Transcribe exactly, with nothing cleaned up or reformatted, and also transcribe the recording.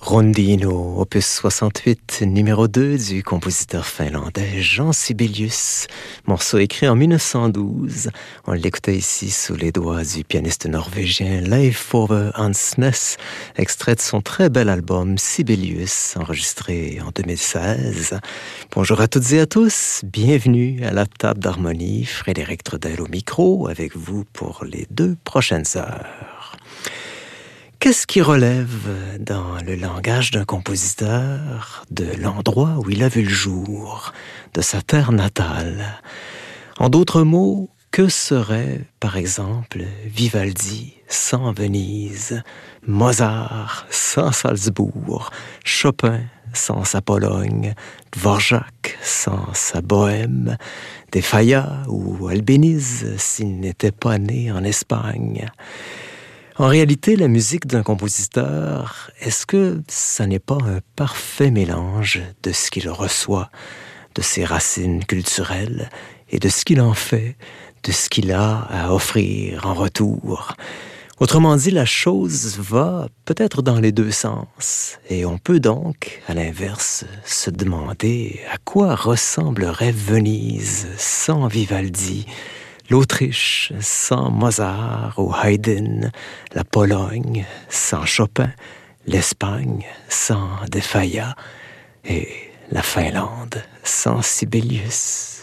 Rondino, opus soixante-huit, numéro deux du compositeur finlandais Jean Sibelius. Morceau écrit en mille neuf cent douze. On l'écoutait ici sous les doigts du pianiste norvégien Leif Ove Ansnes, extrait de son très bel album Sibelius, enregistré en deux mille seize. Bonjour à toutes et à tous, bienvenue à la table d'harmonie. Frédéric Trudel au micro, avec vous pour les deux prochaines heures. Qu'est-ce qui relève dans le langage d'un compositeur de l'endroit où il a vu le jour, de sa terre natale? En d'autres mots, que serait, par exemple, Vivaldi sans Venise, Mozart sans Salzbourg, Chopin sans sa Pologne, Dvorak sans sa Bohème, De Falla ou Albéniz s'il n'était pas né en Espagne? En réalité, la musique d'un compositeur, est-ce que ça n'est pas un parfait mélange de ce qu'il reçoit, de ses racines culturelles, et de ce qu'il en fait, de ce qu'il a à offrir en retour? Autrement dit, la chose va peut-être dans les deux sens, et on peut donc, à l'inverse, se demander à quoi ressemblerait Venise sans Vivaldi, l'Autriche sans Mozart ou Haydn, la Pologne sans Chopin, l'Espagne sans De Falla et la Finlande sans Sibelius.